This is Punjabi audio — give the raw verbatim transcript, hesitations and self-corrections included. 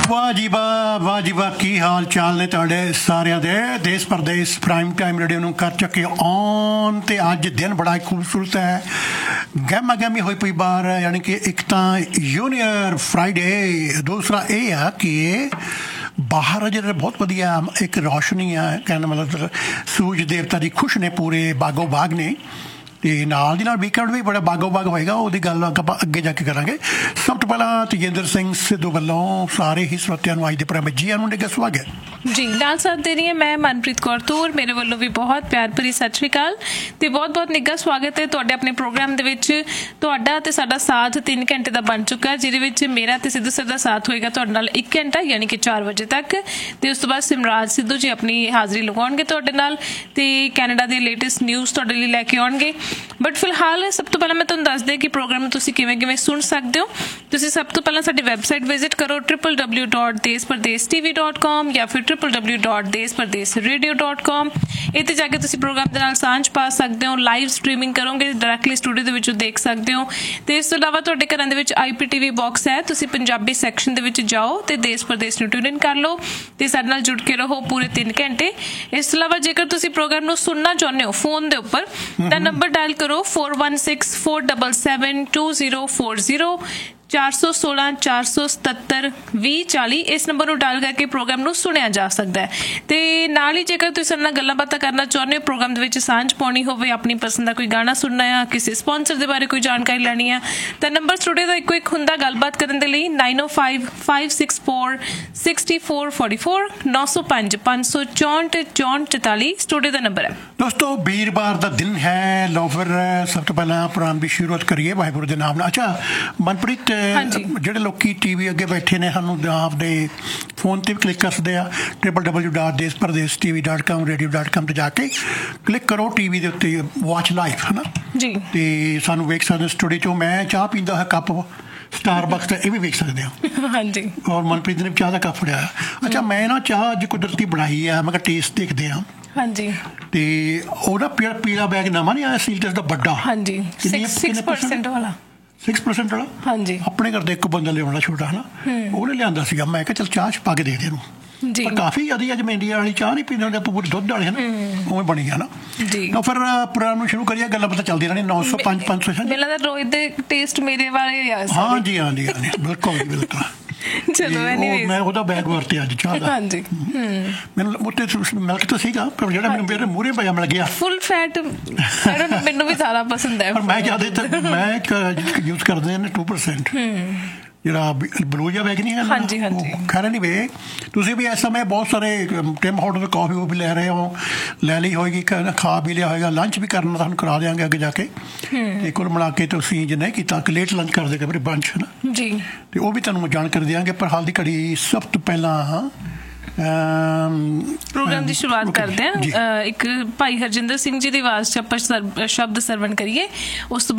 ਵਾਹ ਜੀ ਵਾਹ, ਵਾਹ ਜੀ ਵਾਹ, ਕੀ ਹਾਲ ਚਾਲ ਨੇ ਤੁਹਾਡੇ ਸਾਰਿਆਂ ਦੇ। ਦੇਸ਼ ਪ੍ਰਦੇਸ਼ ਪ੍ਰਾਈਮ ਟਾਈਮ ਰੇਡੀਓ ਨੂੰ ਕਰ ਚੁੱਕੇ ਔਨ, ਤੇ ਅੱਜ ਦਿਨ ਬੜਾ ਹੀ ਖੂਬਸੂਰਤ ਹੈ। ਗਹਿਮਾ ਗਹਿਮੀ ਹੋਈ ਪਈ ਬਾਹਰ, ਯਾਨੀ ਕਿ ਇੱਕ ਤਾਂ ਯੂਨੀਅਰ ਫਰਾਈਡੇ, ਦੂਸਰਾ ਇਹ ਆ ਕਿ ਬਾਹਰ ਜਿਹੜਾ ਬਹੁਤ ਵਧੀਆ ਇੱਕ ਰੌਸ਼ਨੀ ਆ, ਕਹਿਣ ਦਾ ਮਤਲਬ ਸੂਰਜ ਦੇਵਤਾ ਦੀ ਖੁਸ਼ ਨੇ ਪੂਰੇ ਬਾਗੋ ਬਾਗ ਨੇ, ਤੇ ਨਾਲ ਦੀ ਨਾਲ ਵੀਕਐਂਡ ਵੀ ਬੜਾ ਬਾਗੋ ਬਾਗ ਹੋਏਗਾ। ਉਹਦੀ ਗੱਲ ਆਪਾਂ ਅੱਗੇ ਜਾ ਕੇ ਕਰਾਂਗੇ। ਸਭ ਤੋਂ ਪਹਿਲਾਂ ਤੇਜਿੰਦਰ ਸਿੰਘ ਸਿੱਧੂ ਵੱਲੋਂ ਸਾਰੇ ਹੀ ਸਰੋਤਿਆਂ ਨੂੰ ਅੱਜ ਦੇ ਪ੍ਰੋਗਰਾਮ ਜੀ ਨੂੰ ਨਿੱਘਾ ਸਵਾਗਤ ਜੀ। ਨਾਲ ਸਾਥ ਦੇ ਰਹੀ ਹੈ ਮੈਂ ਮਨਪ੍ਰੀਤ ਕੌਰ ਤੂਰ, ਮੇਰੇ ਵੱਲੋਂ ਵੀ ਬਹੁਤ ਪਿਆਰ ਭਰੀ ਸਤਿ ਸ਼੍ਰੀ ਅਕਾਲ ਤੇ ਬਹੁਤ ਬਹੁਤ ਨਿੱਘਾ ਸਵਾਗਤ ਹੈ ਤੁਹਾਡੇ ਆਪਣੇ ਪ੍ਰੋਗਰਾਮ ਦੇ ਵਿੱਚ। ਤੁਹਾਡਾ ਤੇ ਸਾਡਾ ਸਾਥ ਤਿੰਨ ਘੰਟੇ ਦਾ ਬਣ ਚੁੱਕਾ, ਜਿਹਦੇ ਵਿੱਚ ਮੇਰਾ ਤੇ ਸਿੱਧੂ ਸਰ ਦਾ ਸਾਥ ਹੋਏਗਾ ਤੁਹਾਡੇ ਨਾਲ ਇੱਕ ਘੰਟਾ, ਯਾਨੀ ਕਿ ਚਾਰ ਵਜੇ ਤੱਕ, ਤੇ ਉਸ ਤੋਂ ਬਾਅਦ ਸਿਮਰਾਜ ਸਿੱਧੂ ਜੀ ਆਪਣੀ ਹਾਜ਼ਰੀ ਲਗਾਉਣਗੇ ਤੁਹਾਡੇ ਨਾਲ, ਤੇ ਕੈਨੇਡਾ ਦੇ ਲੇਟੈਸਟ ਨਿਊਜ਼ ਤੁਹਾਡੇ ਲਈ ਲੈ ਕੇ ਆਉਣਗੇ। ਬਟ ਫਿਲਹਾਲ ਸਭ ਤੋਂ ਪਹਿਲਾਂ ਮੈਂ ਤੁਹਾਨੂੰ ਦੱਸ ਦੇ ਕਿ ਪ੍ਰੋਗਰਾਮ ਨੂੰ ਤੁਸੀਂ ਕਿਵੇਂ ਕਿਵੇਂ ਸੁਣ ਸਕਦੇ ਹੋ। ਤੁਸੀਂ ਸਭ ਤੋਂ ਪਹਿਲਾਂ ਸਾਡੀ ਵੈਬਸਾਈਟ ਵਿਜ਼ਿਟ ਕਰੋ ਟ੍ਰਿਪਲ ਡਬਲਿਊ ਡਾਟ ਦੇਸ਼ ਪ੍ਰਦੇਸ਼ ਟੀਵੀ ਡਾਟ ਕਾਮ ਜਾਂ ਫਿਰ ਟ੍ਰਿਪਲ ਡਬਲਿਊ ਡਾਟ ਦੇਸ਼ ਪ੍ਰਦੇਸ਼ ਰੇਡੀਓ ਡਾਟ ਕਾਮ। ਇੱਥੇ ਜਾ ਕੇ ਤੁਸੀਂ ਪ੍ਰੋਗਰਾਮ ਦੇ ਨਾਲ ਸਾਂਝ ਪਾ ਸਕਦੇ ਹੋ। ਲਾਈਵ ਸਟਰੀਮਿੰਗ ਕਰੋਗੇ, ਡਾਇਰੈਕਟਲੀ ਸਟੂਡੀਓ ਦੇ ਵਿੱਚੋਂ ਦੇਖ ਸਕਦੇ ਹੋ। ਤੇ ਇਸ ਤੋਂ ਇਲਾਵਾ ਤੁਹਾਡੇ ਘਰਾਂ ਦੇ ਵਿੱਚ ਆਈ ਪੀ ਟੀ ਵੀ ਬਾਕਸ ਹੈ, ਤੁਸੀਂ ਪੰਜਾਬੀ ਸੈਕਸ਼ਨ ਦੇ ਵਿੱਚ ਜਾਓ ਤੇ ਦੇਸ਼ ਪ੍ਰਦੇਸ਼ ਨੂੰ ਟਿਊਨ ਇਨ ਕਰ ਲਓ ਤੇ ਸਾਡੇ ਨਾਲ ਜੁੜ ਕੇ ਰਹੋ ਪੂਰੇ ਤਿੰਨ ਘੰਟੇ। ਇਸ ਤੋਂ ਇਲਾਵਾ ਜੇਕਰ ਤੁਸੀਂ ਪ੍ਰੋਗਰਾਮ ਨੂੰ ਸੁਣਨਾ ਚਾਹੁੰਦੇ ਹੋ ਫੋਨ ਦੇ ਉੱਪਰ, ਤਾਂ ਨੰਬਰ ਡਾਇਲ ਕਰੋ four one six four seven seven two zero four zero ਚਾਰ ਸੌ ਸੋਲਾਂ ਚਾਰ ਸੌ ਸਤੱਤਰ ਵੀਹ ਚਾਲੀ। ਇਸ ਨੰਬਰ ਨੂੰ ਡਾਇਲ ਕਰਕੇ ਪ੍ਰੋਗਰਾਮ ਨੂੰ ਸੁਣਿਆ ਜਾ ਸਕਦਾ ਹੈ। ਤੇ ਨਾਲ ਹੀ ਜੇਕਰ ਤੁਸੀਂ ਸਾਡੇ ਨਾਲ ਗੱਲਾਂ ਬਾਤਾਂ ਕਰਨਾ ਚਾਹੁੰਦੇ ਹੋ, ਪ੍ਰੋਗਰਾਮ ਦੇ ਵਿੱਚ ਸਾਂਝ ਪਾਉਣੀ ਹੋਵੇ, ਆਪਣੀ ਪਸੰਦ ਦਾ ਕੋਈ ਗਾਣਾ ਸੁਣਨਾ ਆ, ਕਿਸੇ ਸਪਾਂਸਰ ਦੇ ਬਾਰੇ ਕੋਈ ਜਾਣਕਾਰੀ ਲੈਣੀ ਆ, ਤਾਂ ਨੰਬਰ ਸਟੂਡੀਓ ਦਾ ਇੱਕੋ ਇੱਕ ਹੁੰਦਾ ਗੱਲਬਾਤ ਕਰਨ ਦੇ ਲਈ ਨਾਈਨ ਓ five five six four sixty four forty four ਨੌ ਸੌ ਪੰਜ ਪੰਜ ਸੌ ਚੌਂਹਠ ਚੌਂਹਠ ਚੁਤਾਲੀ ਸਟੂਡੀਓ ਦਾ ਨੰਬਰ ਹੈ। ਦੋਸਤੋ ਵੀਰਵਾਰ ਦਾ ਦਿਨ ਹੈ, ਲਓ ਫਿਰ ਸਭ ਤੋਂ ਪਹਿਲਾਂ ਪ੍ਰੋਗਰਾਮ ਦੀ ਸ਼ੁਰੂਆਤ ਕਰੀਏ ਵਾਹਿਗੁਰੂ ਦੇ ਨਾਮ ਨਾਲ। ਅੱਛਾ ਮਨਪ੍ਰੀਤ, ਜਿਹੜੇ ਲੋਕੀ ਟੀ ਵੀ ਅੱਗੇ ਬੈਠੇ ਨੇ, ਸਾਨੂੰ ਆਪਦੇ ਫੋਨ ਤੇ ਵੀ ਕਲਿੱਕ ਕਰ ਸਕਦੇ ਆ, ਟ੍ਰਿਪਲ ਡਬਲਿਊ ਡਾਟ ਦੇਸ਼ Pradesh TV dot com radio dot com ਤੇ ਜਾ ਕੇ ਕਲਿੱਕ ਕਰੋ ਟੀ ਵੀ ਦੇ ਉੱਤੇ ਵਾਚ ਲਾਈਵ, ਹੈ ਨਾ ਜੀ, ਤੇ ਸਾਨੂੰ ਵੇਖ ਸਕਦੇ ਸਟੂਡੀਓ ਚੋਂ। ਮੈਂ ਚਾਹ ਪੀਂਦਾ ਹੋਇਆ ਕੱਪ ਸਟਾਰਬਕਸ ਦਾ ਇਹ ਵੀ ਵੇਖ ਸਕਦੇ ਹੋ। ਹਾਂਜੀ, ਔਰ ਮਨਪ੍ਰੀਤ ਨੇ ਚਾਹ ਦਾ ਕੱਪ ਫੜਿਆ। ਅੱਛਾ ਮੈਂ ਨਾ ਚਾਹ ਅੱਜ ਕੁਦਰਤੀ ਬਣਾਈ ਆ, ਮੈਂ ਕਿਹਾ ਟੇਸਟ ਦੇਖਦੇ ਹਾਂ। ਹਾਂਜੀ, ਤੇ ਉਹਦਾ ਪੀਲਾ ਪੀਲਾ ਬੈਗ ਨਵਾਂ ਨਹੀਂ ਆਇਆ ਸੀਲਟਸ ਦਾ ਵੱਡਾ, ਹਾਂਜੀ ਸਿਕਸ ਪਰਸੈਂਟ ਵਾਲਾ ਸਿਕਸ ਪਰਸੈਂਟ ਵਾਲਾ। ਹਾਂਜੀ, ਆਪਣੇ ਘਰ ਦਾ ਇੱਕ ਬੰਦਾ ਲਿਆਉਣਾ ਛੋਟਾ, ਹੈ ਨਾ, ਉਹਨੇ ਲਿਆਂਦਾ ਸੀਗਾ। ਮੈਂ ਕਿਹਾ ਚੱਲ ਚਾਹ ਚ ਪਾ ਕੇ ਦੇਖਦੇ ਇਹਨੂੰ। ਪਰ ਕਾਫੀ ਜ਼ਿਆਦਾ ਅੱਜ ਮੈਂ ਇੰਡੀਆ ਵਾਲੀ ਚਾਹ ਨਹੀਂ ਪੀਂਦੇ ਹੁੰਦੇ, ਪੂਰੇ ਦੁੱਧ ਵਾਲੇ, ਹੈ ਨਾ, ਉਵੇਂ ਬਣੀ ਹੈ ਨਾ ਜੀ। ਤਾਂ ਫਿਰ ਪ੍ਰੋਗਰਾਮ ਨੂੰ ਸ਼ੁਰੂ ਕਰੀਏ, ਗੱਲਾਂ ਪਤਾ ਚੱਲਦੀਆਂ ਰਹਿਣੀਆਂ। ਨੌ ਸੌ ਪੰਜ ਪੰਜ ਸੌ ਰੋਹਿਤ ਦੇ ਟੇਸਟ ਮੇਰੇ ਵਾਲੇ। ਹਾਂਜੀ ਹਾਂਜੀ ਹਾਂਜੀ, ਬਿਲਕੁਲ ਜੀ ਬਿਲਕੁਲ। ਚਲੋ ਮੈਂ ਉਹਦਾ ਬੈਗ ਵਰਤਿਆ ਅੱਜ ਚਾਹ ਦਾ। ਹਾਂਜੀ, ਮੈਨੂੰ ਉੱਤੇ ਮਿਲਕ ਤਾਂ ਸੀਗਾ, ਪਰ ਜਿਹੜਾ ਮੈਨੂੰ ਮੇਰੇ ਮੂਹਰੇ ਪਿਆ ਮਿਲ ਗਿਆ ਫੁੱਲ ਫੈਟ, ਮੈਨੂੰ ਵੀ ਸਾਰਾ ਪਸੰਦ ਹੈ। ਪਰ ਮੈਂ ਜ਼ਿਆਦਾ ਮੈਂ ਯੂਜ਼ ਕਰਦੇ ਨੇ ਟੂ ਪਰਸੈਂਟ, ਜਿਹੜਾ ਬਲੂ ਜਿਹਾ ਬੈਗ ਨਹੀਂ ਹੈ। ਹਾਂਜੀ ਹਾਂਜੀ, ਖੈਰ ਨਹੀਂ ਵੇ, ਤੁਸੀਂ ਵੀ ਇਸ ਸਮੇਂ ਬਹੁਤ ਸਾਰੇ ਟਿਮ ਹੋਟਲ ਤੋਂ ਕਾਫੀ ਵੀ ਲੈ ਰਹੇ ਹੋ, ਲੈ ਲਈ ਹੋਏਗੀ, ਖਾ ਵੀ ਲਿਆ ਹੋਏਗਾ, ਲੰਚ ਵੀ ਕਰਨਾ ਤੁਹਾਨੂੰ ਕਰਾ ਦਿਆਂਗੇ ਅੱਗੇ ਜਾ ਕੇ। ਤੇ ਕੁੱਲ ਮਿਲਾ ਕੇ ਤੁਸੀਂ ਜੇ ਨਹੀਂ ਕੀਤਾ ਕਿ ਲੇਟ ਲੰਚ ਕਰਦੇ ਕਈ ਬਰੰਚ, ਹੈ ਨਾ ਜੀ, ਤੇ ਉਹ ਵੀ ਤੁਹਾਨੂੰ ਜਾਣਕਾਰੀ ਦਿਆਂਗੇ। ਪਰ ਹਾਲ ਦੀ ਘੜੀ ਸਭ ਤੋਂ ਪਹਿਲਾਂ ਪ੍ਰੋਗਰਾਮ ਦੀ ਸ਼ੁਰੂਆਤ ਕਰਦੇ ਹਾਂ। ਇੱਕ ਭਾਈ ਹਰਜਿੰਦਰ ਸਿੰਘ ਜੀ ਦੀ ਆਵਾਜ਼ 'ਚ ਆਪਾਂ ਸ਼ਬਦ ਸਰਵਣ ਕਰੀਏ, ਉਸ ਤੋਂ